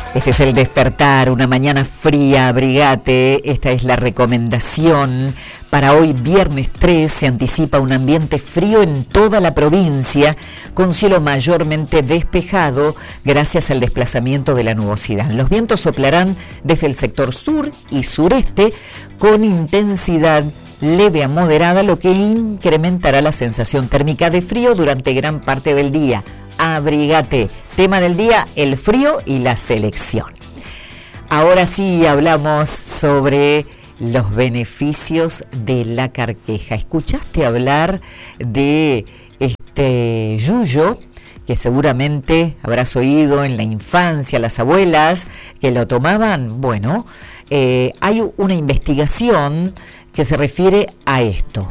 Este es el despertar, una mañana fría, abrigate. Esta es la recomendación. Para hoy, viernes 3, se anticipa un ambiente frío en toda la provincia, con cielo mayormente despejado gracias al desplazamiento de la nubosidad. Los vientos soplarán desde el sector sur y sureste con intensidad leve a moderada, lo que incrementará la sensación térmica de frío durante gran parte del día. Abrigate. Tema del día, el frío y la selección. Ahora sí hablamos sobre los beneficios de la carqueja. ¿Escuchaste hablar de este yuyo que seguramente habrás oído en la infancia, las abuelas que lo tomaban? Bueno, hay una investigación que se refiere a esto.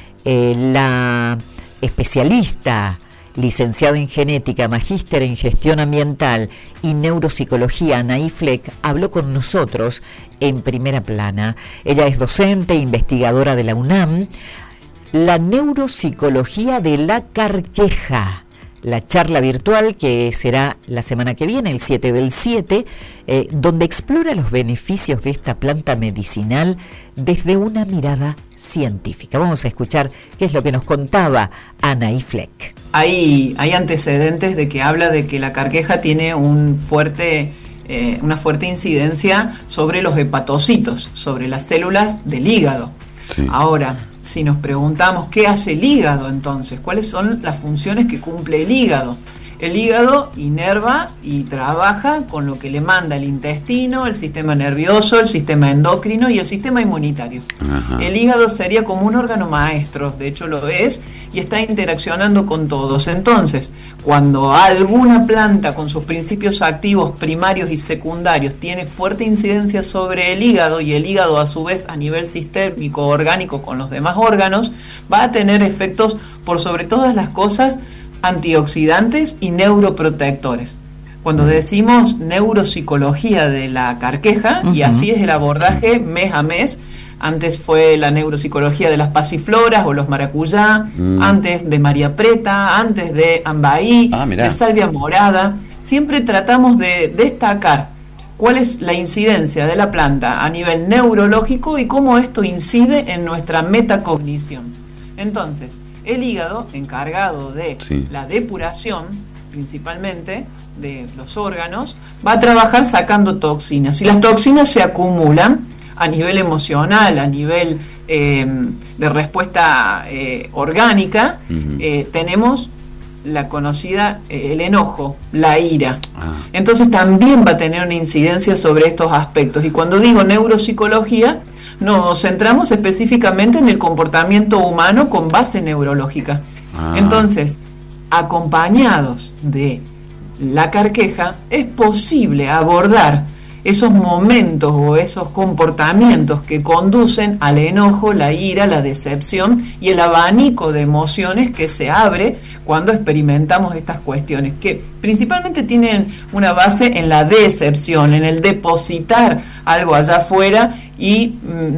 La especialista licenciada en genética, magíster en gestión ambiental y neuropsicología, Anaí Fleck, habló con nosotros en Primera Plana. Ella es docente e investigadora de la UNAM. La neuropsicología de la carqueja. La charla virtual que será la semana que viene, el 7/7, donde explora los beneficios de esta planta medicinal desde una mirada científica. Vamos a escuchar qué es lo que nos contaba Anaí Fleck. Hay antecedentes de que habla de que la carqueja tiene una fuerte incidencia sobre los hepatocitos, sobre las células del hígado. Sí. Ahora, si nos preguntamos qué hace el hígado entonces, cuáles son las funciones que cumple el hígado. El hígado inerva y trabaja con lo que le manda el intestino, el sistema nervioso, el sistema endocrino y el sistema inmunitario. Ajá. El hígado sería como un órgano maestro, de hecho lo es, y está interaccionando con todos. Entonces, cuando alguna planta con sus principios activos primarios y secundarios tiene fuerte incidencia sobre el hígado, y el hígado a su vez a nivel sistémico, orgánico con los demás órganos, va a tener efectos por sobre todas las cosas antioxidantes y neuroprotectores. Cuando decimos neuropsicología de la carqueja, y así es el abordaje mes a mes, antes fue la neuropsicología de las pasifloras o los maracuyá, antes de María Preta, antes de ambaí, de salvia morada, siempre tratamos de destacar cuál es la incidencia de la planta a nivel neurológico y cómo esto incide en nuestra metacognición. Entonces, el hígado, encargado de la depuración, principalmente, de los órganos, va a trabajar sacando toxinas. Y las toxinas se acumulan a nivel emocional, a nivel de respuesta orgánica. Tenemos la conocida, el enojo, la ira. Entonces también va a tener una incidencia sobre estos aspectos. Y cuando digo neuropsicología, nos centramos específicamente en el comportamiento humano con base neurológica. Entonces, acompañados de la carqueja, es posible abordar esos momentos o esos comportamientos que conducen al enojo, la ira, la decepción y el abanico de emociones que se abre cuando experimentamos estas cuestiones, que principalmente tienen una base en la decepción, en el depositar algo allá afuera y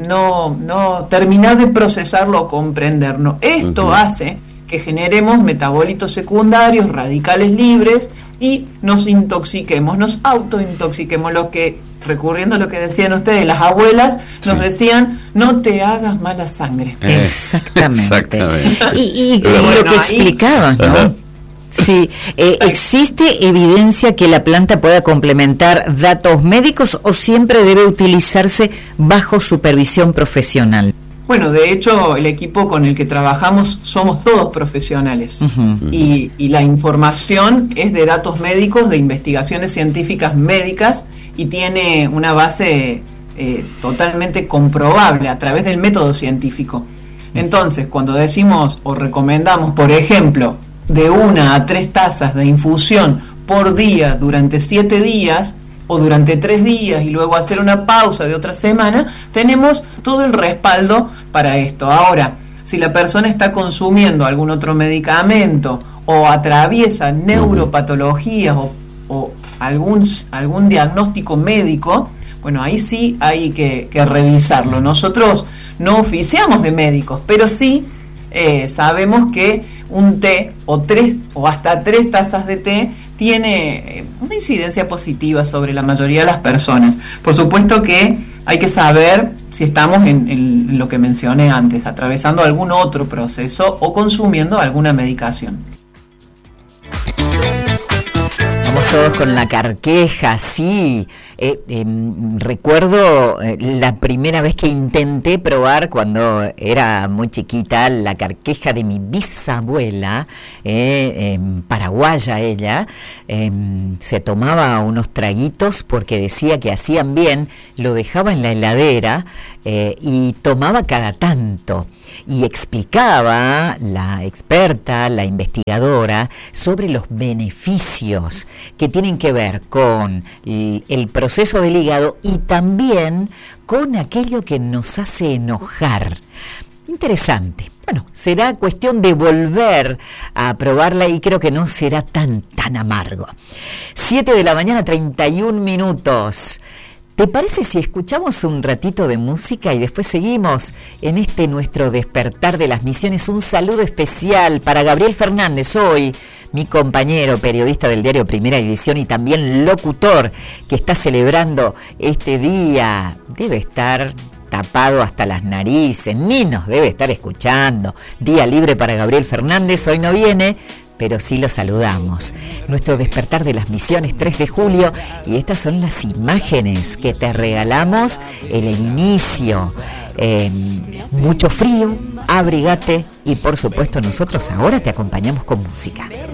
no terminar de procesarlo o comprenderlo. Esto hace que generemos metabolitos secundarios, radicales libres, y nos intoxiquemos, nos autointoxiquemos, lo que, recurriendo a lo que decían ustedes, las abuelas nos decían, no te hagas mala sangre. Exactamente. Y lo que explicaban, ¿no? Sí, ¿existe evidencia que la planta pueda complementar datos médicos o siempre debe utilizarse bajo supervisión profesional? Bueno, de hecho, el equipo con el que trabajamos somos todos profesionales y la información es de datos médicos, de investigaciones científicas médicas y tiene una base totalmente comprobable a través del método científico. Entonces, cuando decimos o recomendamos, por ejemplo, de 1 a 3 tazas de infusión por día durante 7 días, o durante 3 días y luego hacer una pausa de otra semana, tenemos todo el respaldo para esto. Ahora, si la persona está consumiendo algún otro medicamento o atraviesa neuropatologías o algún diagnóstico médico, bueno, ahí sí hay que revisarlo. Nosotros no oficiamos de médicos, pero sí sabemos que un té o hasta 3 tazas de té tiene una incidencia positiva sobre la mayoría de las personas. Por supuesto que hay que saber si estamos en lo que mencioné antes, atravesando algún otro proceso o consumiendo alguna medicación. Vamos todos con la carqueja, sí. Recuerdo la primera vez que intenté probar cuando era muy chiquita la carqueja de mi bisabuela, paraguaya ella, se tomaba unos traguitos porque decía que hacían bien, lo dejaba en la heladera y tomaba cada tanto. Y explicaba la experta, la investigadora, sobre los beneficios que tienen que ver con el proceso del hígado y también con aquello que nos hace enojar. Interesante. Bueno, será cuestión de volver a probarla y creo que no será tan amargo. 7:31 a.m. ¿Te parece si escuchamos un ratito de música y después seguimos en este nuestro despertar de las misiones? Un saludo especial para Gabriel Fernández, hoy mi compañero periodista del diario Primera Edición y también locutor, que está celebrando este día. Debe estar tapado hasta las narices, ni nos debe estar escuchando. Día libre para Gabriel Fernández, hoy no viene, pero sí lo saludamos. Nuestro despertar de las misiones, 3 de julio, y estas son las imágenes que te regalamos en el inicio. Mucho frío, abrigate y por supuesto nosotros ahora te acompañamos con música.